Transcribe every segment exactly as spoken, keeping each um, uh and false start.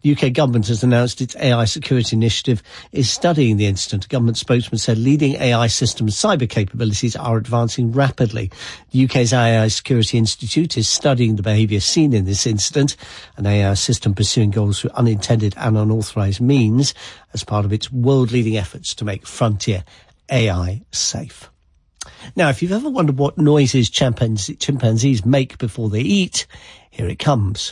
The U K government has announced its A I security initiative is studying the incident. A government spokesman said leading A I systems cyber capabilities are advancing rapidly. The U K's A I Security Institute is studying the behaviour seen in this incident, an A I system pursuing goals through unintended and unauthorised means as part of its world-leading efforts to make frontier A I safe. Now, if you've ever wondered what noises chimpanzees, chimpanzees make before they eat, here it comes.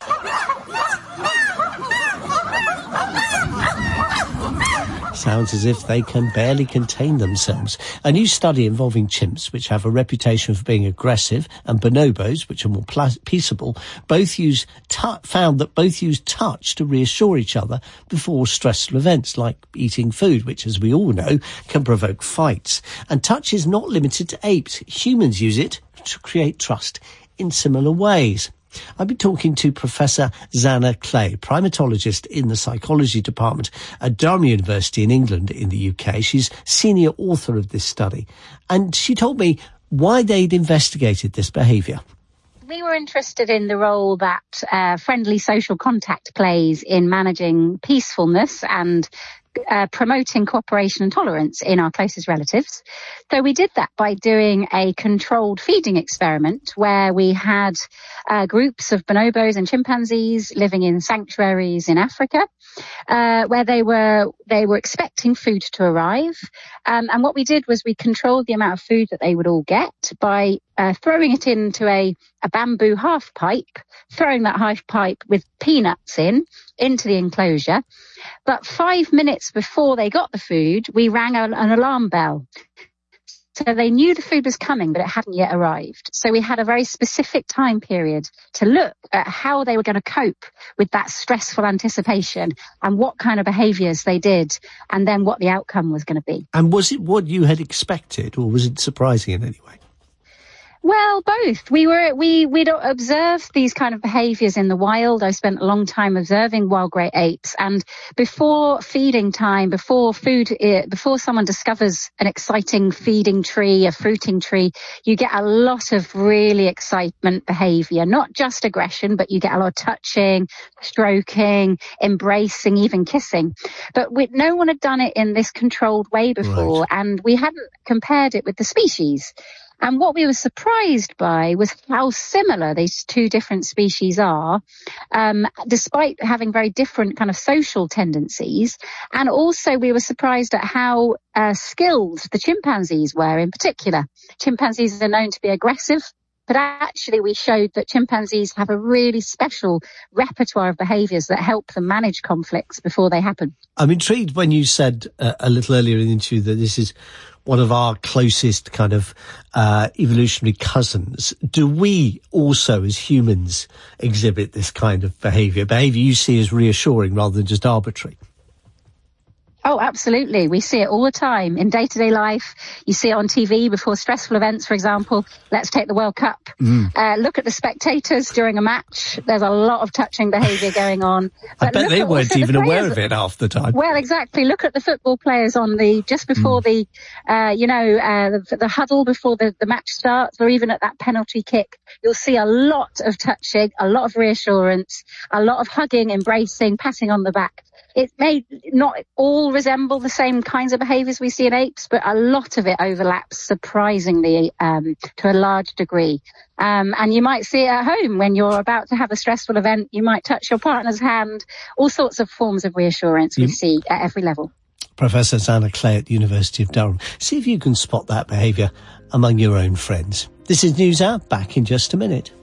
Sounds as if they can barely contain themselves. A new study involving chimps, which have a reputation for being aggressive, and bonobos, which are more pla- peaceable, both use t- found that both use touch to reassure each other before stressful events like eating food, which, as we all know, can provoke fights. And touch is not limited to apes. Humans use it to create trust in similar ways. I've been talking to Professor Zana Clay, primatologist in the psychology department at Durham University in England in the U K. She's senior author of this study. And she told me why they'd investigated this behaviour. We were interested in the role that uh, friendly social contact plays in managing peacefulness and Uh, promoting cooperation and tolerance in our closest relatives. So we did that by doing a controlled feeding experiment where we had uh, groups of bonobos and chimpanzees living in sanctuaries in Africa, uh, where they were they were expecting food to arrive. Um, and what we did was we controlled the amount of food that they would all get by uh, throwing it into a, a bamboo half pipe, throwing that half pipe with peanuts in, into the enclosure. But five minutes before they got the food, we rang an, an alarm bell. So they knew the food was coming, but it hadn't yet arrived. So we had a very specific time period to look at how they were going to cope with that stressful anticipation and what kind of behaviours they did, and then what the outcome was going to be. And was it what you had expected, or was it surprising in any way? Well, both. We were, we, we'd observed these kind of behaviours in the wild. I spent a long time observing wild grey apes, and before feeding time, before food, before someone discovers an exciting feeding tree, a fruiting tree, you get a lot of really excitement behaviour, not just aggression, but you get a lot of touching, stroking, embracing, even kissing. But we, no one had done it in this controlled way before, right. And we hadn't compared it with the species. And what we were surprised by was how similar these two different species are, um, despite having very different kind of social tendencies. And also we were surprised at how uh, skilled the chimpanzees were in particular. Chimpanzees are known to be aggressive, but actually we showed that chimpanzees have a really special repertoire of behaviours that help them manage conflicts before they happen. I'm intrigued when you said uh, a little earlier in the interview that this is one of our closest kind of uh, evolutionary cousins. Do we also, as humans, exhibit this kind of behaviour, behaviour you see as reassuring rather than just arbitrary? Oh, absolutely. We see it all the time in day-to-day life. You see it on T V before stressful events, for example. Let's take the World Cup. Mm. Uh, look at the spectators during a match. There's a lot of touching behaviour going on. But I bet they weren't even the aware of it half the time. Well, exactly. Look at the football players on the, just before mm. the, uh, you know, uh, the, the huddle before the, the match starts, or even at that penalty kick. You'll see a lot of touching, a lot of reassurance, a lot of hugging, embracing, patting on the back. It may not all resemble the same kinds of behaviours we see in apes, but a lot of it overlaps surprisingly um, to a large degree. Um, and you might see it at home when you're about to have a stressful event. You might touch your partner's hand, all sorts of forms of reassurance we mm. see at every level. Professor Zana Clay at the University of Durham. See if you can spot that behaviour among your own friends. This is NewsHour, back in just a minute.